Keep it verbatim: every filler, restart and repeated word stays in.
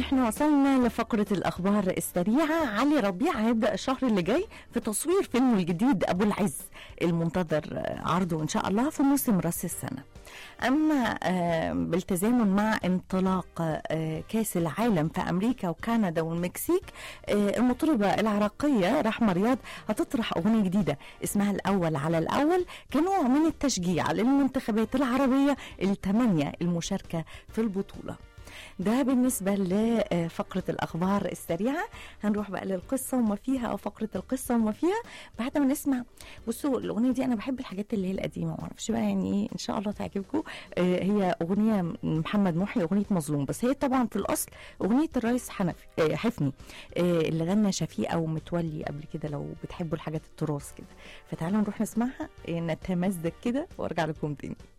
احنا وصلنا لفقرة الأخبار السريعة. علي ربيع هيبدأ الشهر اللي جاي في تصوير فيلمه الجديد أبو العز المنتظر عرضه إن شاء الله في موسم رأس السنة. أما بالتزامن مع انطلاق كاس العالم في أمريكا وكندا والمكسيك، المطربة العراقية رحمة رياض هتطرح أغنية جديدة اسمها الأول على الأول كنوع من التشجيع للمنتخبات العربية الثمانية المشاركة في البطولة. ده بالنسبة لفقرة الأخبار السريعة. هنروح بقى للقصة وما فيها، أو فقرة القصة وما فيها، بعد ما نسمع. بصوا الأغنية دي أنا بحب الحاجات اللي هي القديمة، معرفش بقى يعني إيه، إن شاء الله تعجبكم. آه هي أغنية محمد محي، أغنية مظلوم، بس هي طبعا في الأصل أغنية الرئيس حنفي آه حفني آه اللي غنى شفيقة ومتولي قبل كده، لو بتحبوا الحاجات التراث كده. فتعالوا نروح نسمعها، نتمزج كده وارجع لكم تاني.